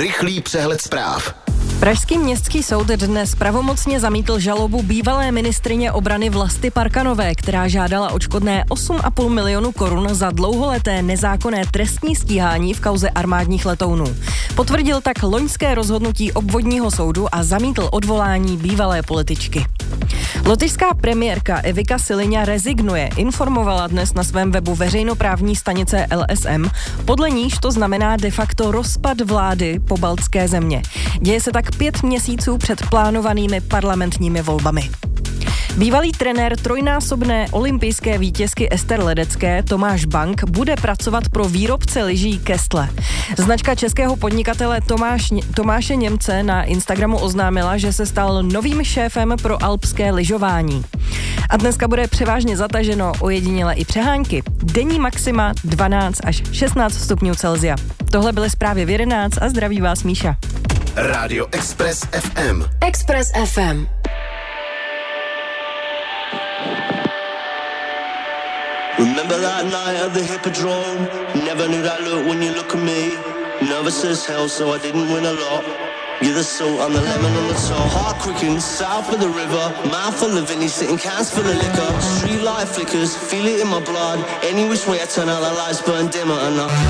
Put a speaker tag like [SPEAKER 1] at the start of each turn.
[SPEAKER 1] Rychlý přehled zpráv.
[SPEAKER 2] Pražský městský soud dnes pravomocně zamítl žalobu bývalé ministryně obrany Vlasty Parkanové, která žádala odškodné 8,5 milionu korun za dlouholeté nezákonné trestní stíhání v kauze armádních letounů. Potvrdil tak loňské rozhodnutí obvodního soudu a zamítl odvolání bývalé političky. Lotyšská premiérka Evika Siliňa rezignuje, informovala dnes na svém webu veřejnoprávní stanice LSM, podle níž to znamená de facto rozpad vlády pobaltské země. Děje se tak 5 měsíců před plánovanými parlamentními volbami. Bývalý trenér trojnásobné olympijské vítězky Ester Ledecké Tomáš Bank bude pracovat pro výrobce lyží Kestle. Značka českého podnikatele Tomáše Němce na Instagramu oznámila, že se stal novým šéfem pro alpské lyžování. A dneska bude převážně zataženo, ojediněle i přehánky. Denní maxima 12 až 16 stupňů Celsia. Tohle byly zprávy v 11 a zdraví vás Míša.
[SPEAKER 1] Rádio Express FM.
[SPEAKER 3] Express FM.
[SPEAKER 4] Remember that night at the Hippodrome? Never knew that look when you look at me. Nervous as hell, so I didn't win a lot. You're the salt, I'm the lemon on the top. Heart quickens, south of the river. Mouth full of Vinny, sitting cans full of liquor. Street light flickers, feel it in my blood. Any which way I turn out, the lights burn dimmer enough.